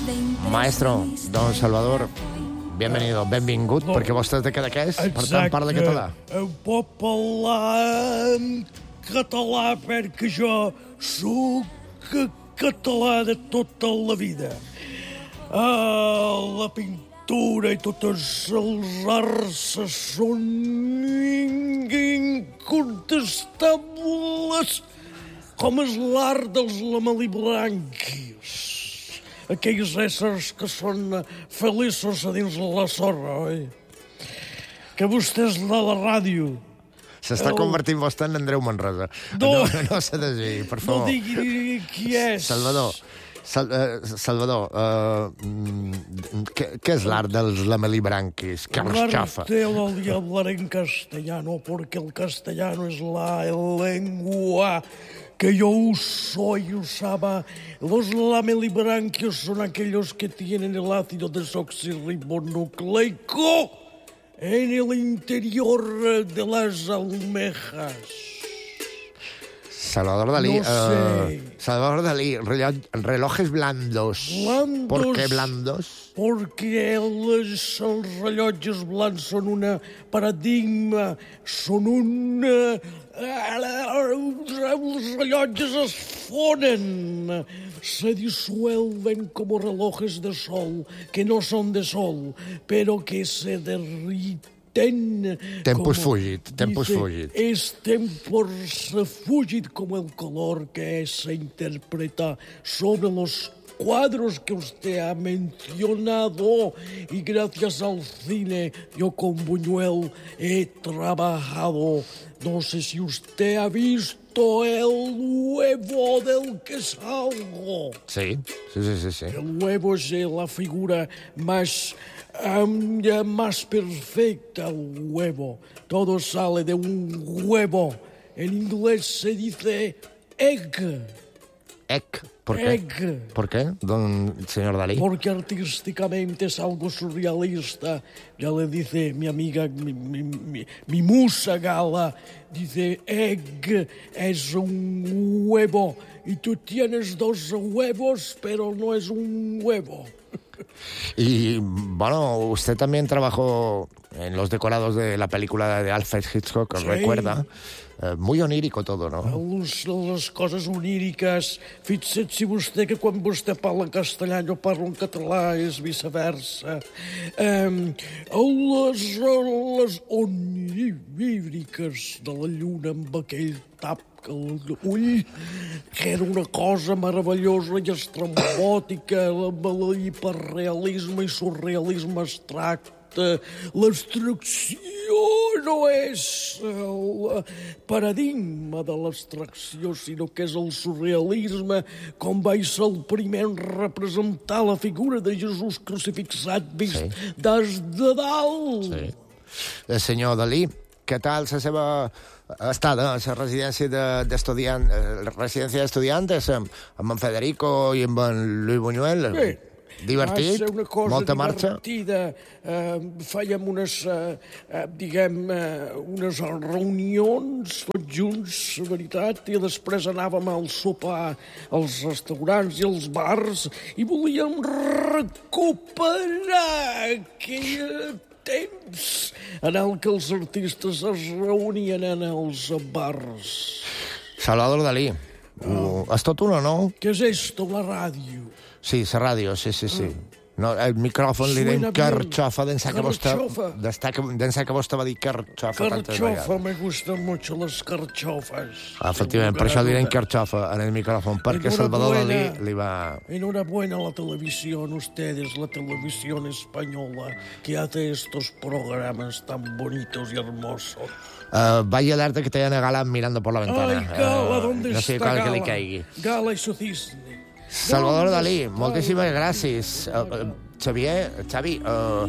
Maestro, don Salvador, bienvenido, benvingut, perquè vostè és de Cadaqués, per tant parla català. Pot parlar en català perquè jo soc català de tota la vida. La pintura i totes els arts són incontestables, com és l'art dels lamelibranquis. Aquells éssers que són feliços a dins la sorra, oi? Que vostè és de la ràdio. S'està convertint vostè en Andreu Manresa. No s'ha de dir, per favor. No digui qui és. Salvador, què és l'art dels lamelibranquis? Carxafa. L'arte lo hablaré en castellano, porque el castellano es la lengua que yo uso y usaba. Los lamelibranquios son aquellos que tienen el ácido desoxirribonucleico en el interior de las almejas. Salvador Dalí. No sé. Salvador Dalí, relojes blandos. Blandos. ¿Por qué blandos? Porque els rellotges blancs són un paradigma, són els rellotges es fonen, se disuelven como relojes de sol, que no son de sol, pero que se derriten. Tempus fugit. Es tempus fugit como el color que se interpreta sobre los cuadros que usted ha mencionado, y gracias al cine yo con Buñuel he trabajado. No sé si usted ha visto el huevo del que salgo. Sí. El huevo es la figura más perfecta, el huevo. Todo sale de un huevo. En inglés se dice egg. Egg. ¿Por qué? Egg. ¿Por qué, don señor Dalí? Porque artísticamente es algo surrealista. Ya le dice mi amiga, mi musa Gala, dice, egg es un huevo. Y tú tienes dos huevos, pero no es un huevo. Y, bueno, usted también trabajó en los decorados de la película de Alfred Hitchcock, Sí. recuerda. Muy onírico todo, ¿no? Les coses oníriques. Fixa't si vostè, que quan vostè parla en castellà jo parlo en català, és viceversa. Les oníriques de la lluna amb aquell tap ull, que era una cosa meravellosa i estrambòtica, amb l'hiperrealisme i surrealisme abstracte. L'abstracció no és el paradigma de l'abstracció, sinó que és el surrealisme, com vaig ser el primer en representar la figura de Jesús crucifixat vist des de dalt. Sí. Senyor Dalí, què tal la seva estada a la residència d'estudiantes amb en Federico i amb en Luis Buñuel? Bé, divertit? va ser una cosa molta marxa? divertida. Fèiem unes reunions tots junts, la veritat, i després anàvem al sopar als restaurants i als bars i volíem recuperar aquell temps en el que els artistes es reunien en els bars. Salvador Dalí, és tot un o no? Què és esto, la ràdio? Sí, la ràdio, sí. No, el micròfon li deim carxofa, d'ençà que vostè va dir carxofa tantes vegades. Carxofa, me gustan mucho las carxofas. Efectivament, per això li deim carxofa en el micròfon, perquè Salvador Dalí li va... Enhorabuena a la televisión, ustedes, la televisión española, que hace estos programas tan bonitos y hermosos. Vaya alerta que te hayan Gala mirando por la ventana. Ay, Gala, ¿dónde no está sé cal Gala? que li caigui. Gala y su cisne. Salvador Dalí, moltíssimes gràcies. Xavi,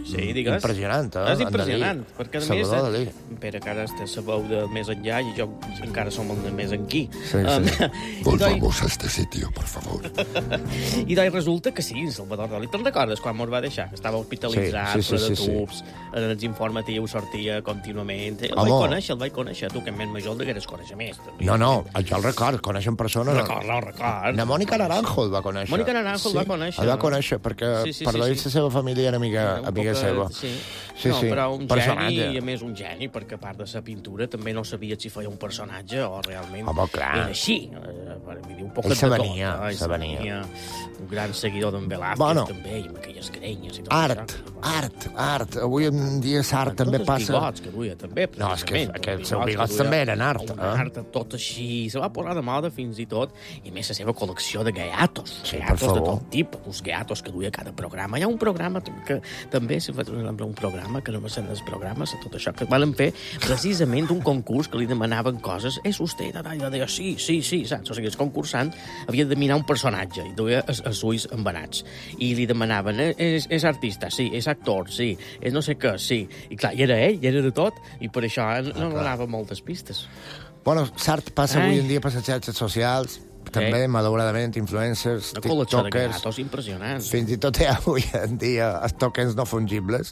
Sí, digues. Impressionant, És impressionant, perquè a més, Salvador Dalí. Pere que ara té la veu de més enllà i jo encara som el de més enquí. Sí. Volvamos a este sitio, por favor. I doncs resulta que sí, Salvador Dalí. Te'n recordes quan mos va deixar? Que estava hospitalitzat, ple de tubs, en els informatius sortia contínuament. El vaig conèixer, tu, que en més major el degueres conèixer més. També. No, jo el record, conèixer en persona. Record. Na Mònica Naranjo el va conèixer. Mònica Naranjo el va conèixer. El va conèixer, perquè per la seva família era amiga seva. Sí, però un geni, i a més un geni, perquè a part de la pintura també no sabia si feia un personatge o realment era així. Un poc de tot. Ell venia. Un gran seguidor d'en Velázquez, també, i amb aquelles grenyes i tot Art. Avui en dia l'art també passa... Els bigots que duia, també. No, és que els seus bigots també eren art. Art, tot així. Se va posar de moda fins i tot. I a més, la seva col·lecció de gaiatos. Sí, gaiatos de tot tipus. Els gaiatos que duia cada programa. Hi ha un programa que també s'ha fet un programa, que no va ser dels programes, tot això, que van fer precisament un concurs que li demanaven coses. És vostè? I va dir, sí, saps? O sigui, el concursant havia de mirar un personatge i duia els ulls embenats. I li demanaven, és artista, sí, és actor, sí, és no sé què, sí. I clar, i era ell, i era de tot, i per això no donava moltes pistes. Bueno, l'art passa avui en dia per les xarxes socials, també, malauradament, influencers, tiktokers... Una col·lecció de gaiatos impressionants. Fins i tot hi ha avui en dia els tokens no fungibles.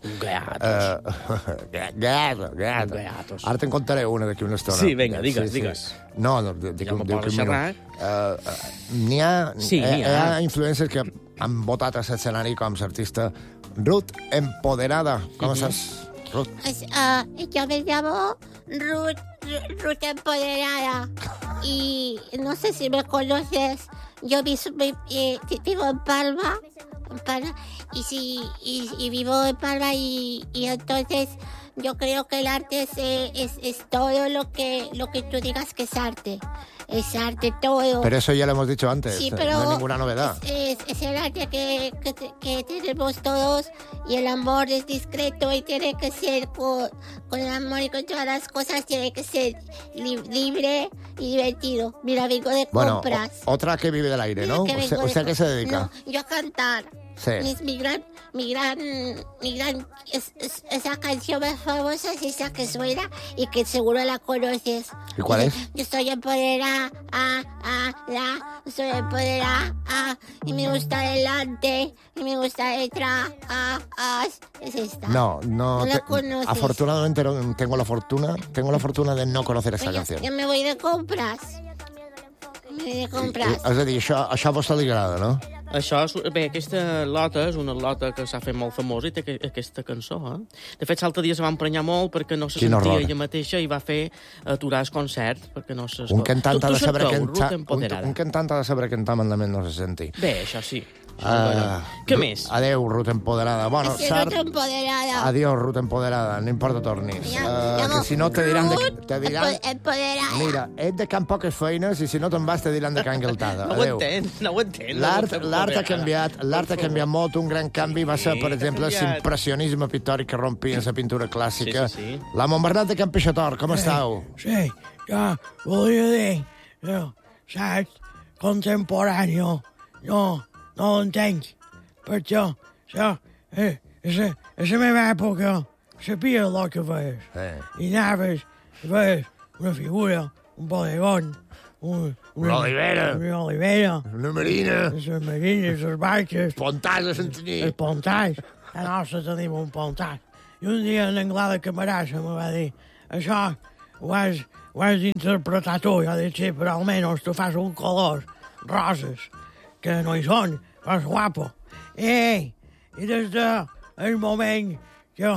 Gaiatos. Ara te'n contaré una d'aquí una estona. Sí, vinga, digues. No, dic un minut. N'hi ha influencers que han votat a l'escenari com l'artista Ruth Empoderada. ¿Cómo estás, Ruth? Yo me llamo Ruth Empoderada. Y no sé si me conoces. Yo vivo en Palma. Y vivo en Palma y entonces yo creo que el arte es todo lo que tú digas que es arte. Es arte todo. Pero eso ya lo hemos dicho antes. Sí, pero no hay ninguna novedad. Es el arte que tenemos todos, y el amor es discreto y tiene que ser con el amor, y con todas las cosas tiene que ser libre y divertido. Mira, vengo de compras. Otra que vive del aire, ¿no? ¿Usted a qué se dedica? No, yo a cantar. Sí. Esa canción más famosa es esa que suena y que seguro la conoces. ¿Y cuál es? Yo soy empoderada, soy empoderada, y me gusta delante, y me gusta detrás, es esta. No la conoces. Afortunadamente tengo la fortuna de no conocer esta canción. Yo me voy de compras. És a dir, això a vostè li agrada, no? Aquesta lota és una lota que s'ha fet molt famosa i té aquesta cançó, De fet, l'altre dia se va emprenyar molt perquè no se sentia ella mateixa i va fer aturar el concert perquè no se... Un cantant ha de saber cantar malament no se senti. Bé, això sí. Què més? Adéu, Ruth Empoderada. Bueno, Ruth Empoderada. Adiós, Ruth Empoderada. No importa tornis. Que si no te diran... Empoderada. Mira, ets de Can Poques Feines i si no te'n vas te diran de Can Galtada. Adéu. No ho entenc. L'art ha canviat molt. Un gran canvi va ser, per exemple, l'impressionisme pictòric que rompia la pintura clàssica. La Montbernat de Can Peixator, com estàu? Sí, jo volia dir, saps, contemporani, no entenc, perquè a la meva època sabia el que feies. I anaves, feies una figura, un polígon, una olivera, una marina, les barques, pontars a Santanyí. Els pontars, a nostra tenim un pontar. I un dia en Anglada Camarassa me va dir, això ho has d'interpretar tu. Jo dic, sí, però almenys tu fas un color roses, que no hi són, fas guapo. I des del moment que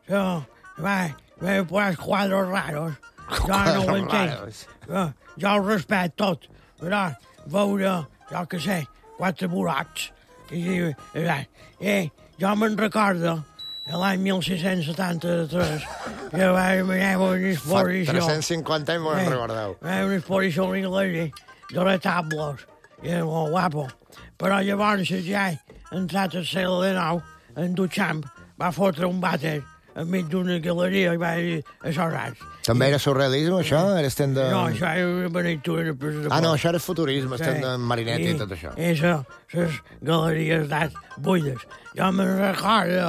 vaig posar quadros raros, jo no ho entenc. Jo ho respecto tot, però veure, jo què sé, 4 burats. Jo me'n recordo l'any 1673, que vaig anar a una exposició. 350 anys me'n recordeu. Vaig a una exposició inglesa de retables, i era molt guapo. Però llavors ja he entrat a la de nou, en Duchamp va fotre un vàter enmig d'una galeria i va dir, això és art. També era surrealisme, això? No, això era miniatura. No, això era futurisme, estem de Marinetti i tot això. Les galeries d'art buides. Jo me'n recordo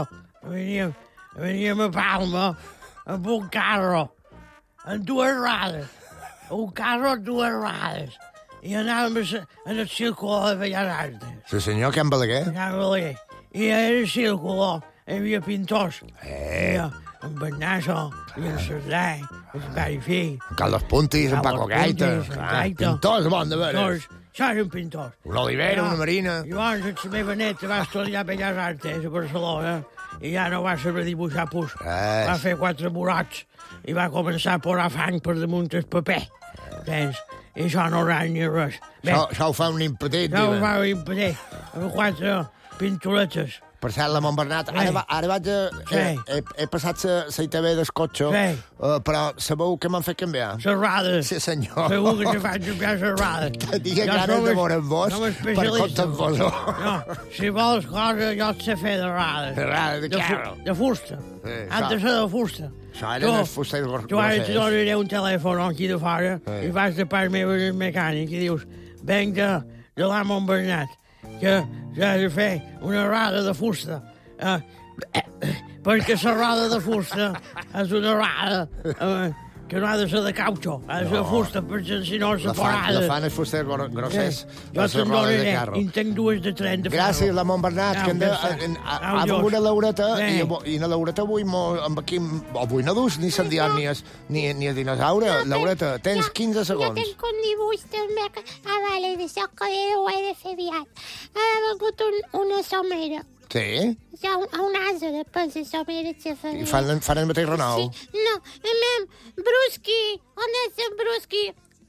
veníem a Palma amb un carro, amb 2 rodes. Un carro amb 2 rodes. I anàvem en el círculo de Belles Artes. Sí, senyor, Can Balaguer. Can Balaguer. I en el círculo hi havia pintors. En Bernaso, i en Cerdà, en Barifí. En Carlos Puntis, en Paco Gaita. Pintors, bon de veres. Això eren pintors. Una olivera, una marina. Llavors, la meva neta va estudiar Belles Artes a Barcelona i ja no va saber dibuixar pus. Va fer 4 morots i va començar a posar fang per damunt el paper. Tens? I això no res ni res. Això ho fa un impetit. Això ho fa un impetit. Amb 4 pinturetes. Per cert, la Montbernat, ara vaig a... He passat la ITV del cotxe, però sabeu què m'han fet canviar? Serrades. Sí, senyor. Segur que se fan canviar serrades. Tenia ganes de veure'n vos per compte-vos-ho. No, si vols coses, jo et sé fer de rades. Serrades, de carro. De fusta. Han de ser de fusta. Això eren els fusters grossers. Tu ara te donaré un telèfon aquí de fora i vas de part meva del mecànic i dius, venc de la Montbernat, que s'ha de fer una rada de fusta. Perquè la rada de fusta és una rada que no ha de ser de cautxo, ha de ser de fusta, perquè si no se forada. La fan els fusters grossers. Jo te'n donaré, i en tinc 2 de 30 de ferro. Gràcies, la Montbernat, que ha vingut una Laureta, i na Laureta avui no dus ni sandiònies ni a dinosaure. Laureta, tens 15 segons. Jo tinc un dibuix també. Vale, d'això que ho he de fer aviat. Ha vingut una somera. Sí? Hi ha un ase de pes de somera que fa... I fan el mateix renou? Sí. No, Bruski, on és en Bruski?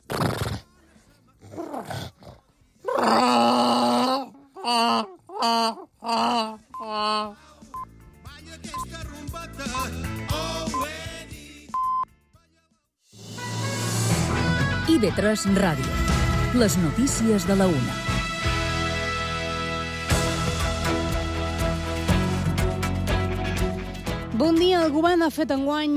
IB3 Ràdio. Les notícies de la 1. Bon dia. El govern ha fet enguany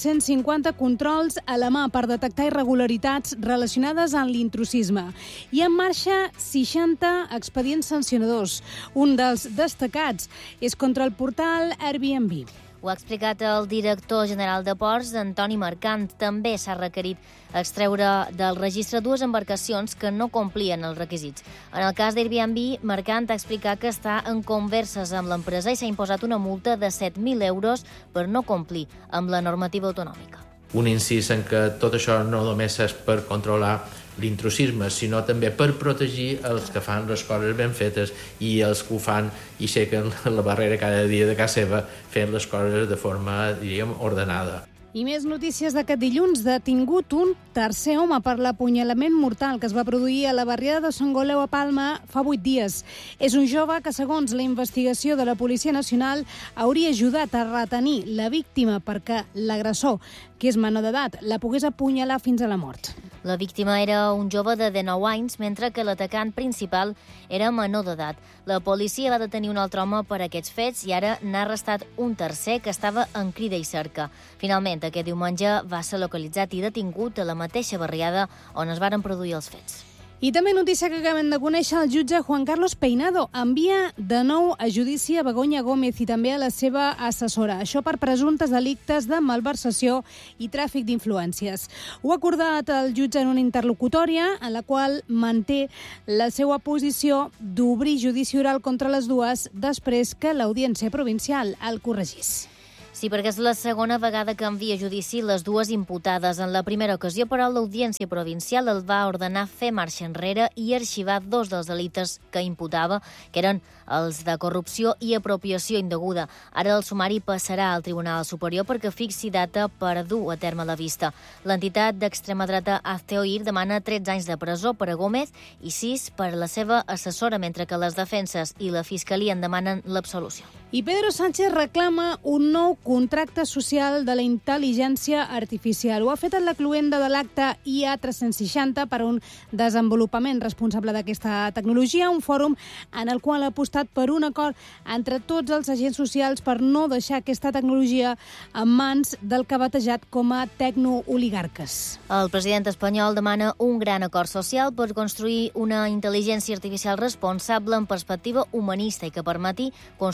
1.350 controls a la mà per detectar irregularitats relacionades amb l'intrusisme. Hi ha en marxa 60 expedients sancionadors. Un dels destacats és contra el portal Airbnb. Ho ha explicat el director general de Ports, Antoni Mercant. També s'ha requerit extreure del registre 2 embarcacions que no complien els requisits. En el cas d'Airbnb, Mercant ha explicat que està en converses amb l'empresa i s'ha imposat una multa de 7.000 euros per no complir amb la normativa autonòmica. Un incís en que tot això no només és per controlar l'intrusisme, sinó també per protegir els que fan les coses ben fetes i els que ho fan i aixequen la barrera cada dia de casa seva fent les coses de forma, diríem, ordenada. I més notícies d'aquest dilluns. Detingut un tercer home per l'apunyalament mortal que es va produir a la barriada de Sant Goleu a Palma fa 8 dies. És un jove que, segons la investigació de la Policia Nacional, hauria ajudat a retenir la víctima perquè l'agressor, que és menor d'edat, la pogués apunyalar fins a la mort. La víctima era un jove de 19 anys, mentre que l'atacant principal era menor d'edat. La policia va detenir un altre home per aquests fets i ara n'ha arrestat un tercer que estava en crida i cerca. Finalment, aquest diumenge va ser localitzat i detingut a la mateixa barriada on es varen produir els fets. I també notícia que acabem de conèixer, el jutge Juan Carlos Peinado envia de nou a judici a Begoña Gómez i també a la seva assessora. Això per presumptes delictes de malversació i tràfic d'influències. Ho ha acordat el jutge en una interlocutòria en la qual manté la seva posició d'obrir judici oral contra les dues després que l'Audiència Provincial el corregís. Sí, perquè és la segona vegada que envia a judici les dues imputades. En la primera ocasió, però, l'Audiència Provincial el va ordenar fer marxa enrere i arxivar 2 dels delictes que imputava, que eren els de corrupció i apropiació indeguda. Ara el sumari passarà al Tribunal Superior perquè fixi data per dur a terme la vista. L'entitat d'extrema dreta Hazte Oír demana 13 anys de presó per a Gómez i 6 per a la seva assessora, mentre que les defenses i la Fiscalia en demanen l'absolució. I Pedro Sánchez reclama un nou contracte social de la intel·ligència artificial. Ho ha fet en la cloenda de l'acte IA 360 per a un desenvolupament responsable d'aquesta tecnologia, un fòrum en el qual ha apostat per un acord entre tots els agents socials per no deixar aquesta tecnologia en mans del que ha batejat com a tecnooligarques. El president espanyol demana un gran acord social per construir una intel·ligència artificial responsable en perspectiva humanista i que permeti construir una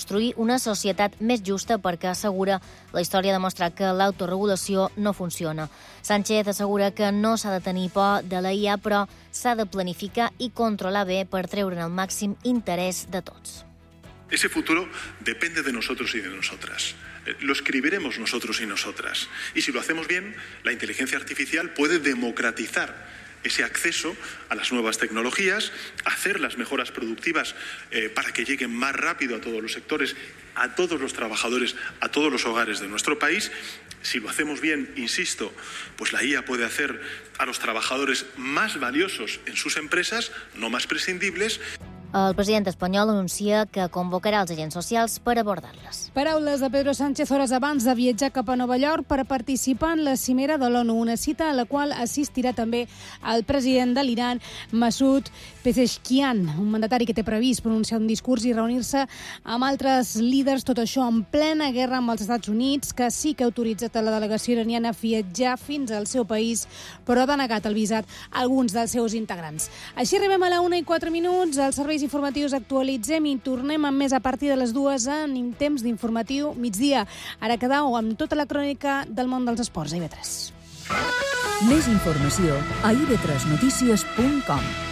una societat més justa perquè, assegura, la història ha demostrat que l'autoregulació no funciona. Sánchez assegura que no s'ha de tenir por de la IA, però s'ha de planificar i controlar bé per treure'n el màxim interès de tots. Ese futuro depende de nosotros y de nosotras. Lo escribiremos nosotros y nosotras. Y si lo hacemos bien, la inteligencia artificial puede democratizar ese acceso a las nuevas tecnologías, hacer las mejoras productivas para que lleguen más rápido a todos los sectores, a todos los trabajadores, a todos los hogares de nuestro país. Si lo hacemos bien, insisto, pues la IA puede hacer a los trabajadores más valiosos en sus empresas, no más prescindibles. El president espanyol anuncia que convocarà els agents socials per abordar-les. Paraules de Pedro Sánchez hores abans de viatjar cap a Nova York per participar en la cimera de l'ONU, una cita a la qual assistirà també el president de l'Iran, Masoud Pezeshkian, un mandatari que té previst pronunciar un discurs i reunir-se amb altres líders, tot això en plena guerra amb els Estats Units, que sí que ha autoritzat a la delegació iraniana a viatjar fins al seu país, però ha denegat el visat a alguns dels seus integrants. Així arribem a la 1:04, els serveis informatius actualitzem i tornem amb més a partir de les 2 en temps d'informatiu migdia. Ara quedeu amb tota la crònica del món dels esports a IB3. Més informació a ib3notícies.com.